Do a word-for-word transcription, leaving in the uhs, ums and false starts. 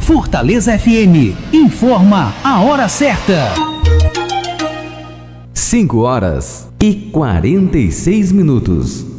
Fortaleza F M informa a hora certa. cinco horas e quarenta e seis minutos.